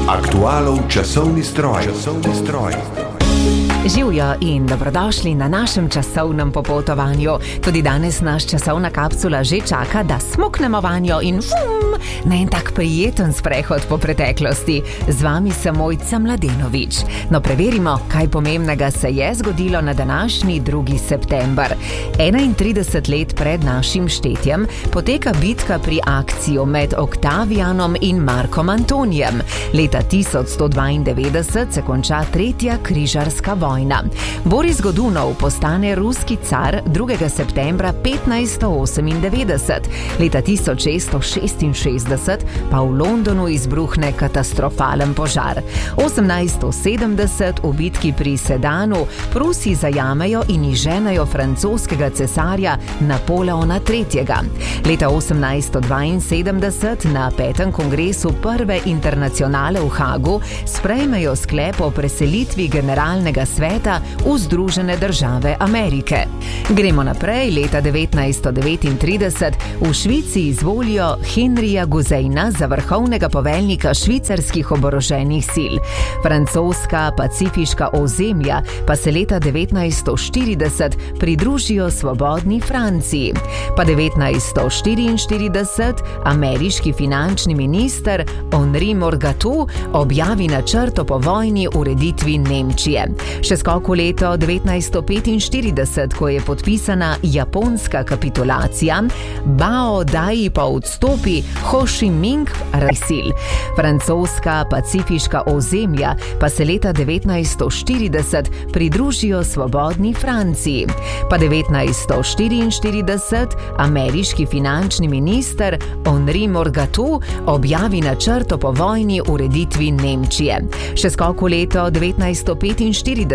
Aktualov časovni stroj. Živjo in dobrodošli na našem časovnem popotovanju. Tudi danes naš časovna kapsula že čaka, da smuknemo vanjo in na en tak prijeten sprehod po preteklosti. Z vami sem Mojca Mladenovič. No, preverimo, kaj pomembnega se je zgodilo na današnji 2. september. 31 let pred našim štetjem poteka bitka pri Akciju med Oktavijanom in Markom Antonijem. Leta 1192 se konča tretja križarska vojna. Boris Godunov postane ruski car 2. septembra 1598. Leta 1666 pa v Londonu izbruhne katastrofalen požar. 1870 v bitki pri Sedanu Prusi zajamejo in izženejo francoskega cesarja Napoleona III. Leta 1872 na 5. kongresu Prve internacionale v Hagu sprejmejo sklep o preselitvi generalnega sveta v Združene države Amerike. Gremo naprej. Leta 1939 v Švici izvolijo Henrija Guzejna za vrhovnega poveljnika švicarskih oboroženih sil. Francoska pacifiška ozemlja pa se leta 1940 pridružijo svobodni Franciji. Pa 1944 ameriški finančni minister Henri Morgatou objavi načrt o povojni ureditvi Nemčije. Še skok v leto 1945, ko je podpisana japonska kapitulacija, Bao Dai pa odstopi, Ho Chi Minh razsil. Francoska pacifiška ozemlja pa se leta 1940 pridružijo svobodni Franciji. Pa 1944 ameriški finančni minister Henri Morgatou objavi načrt o povojni ureditvi Nemčije. Še skok v leto 1945,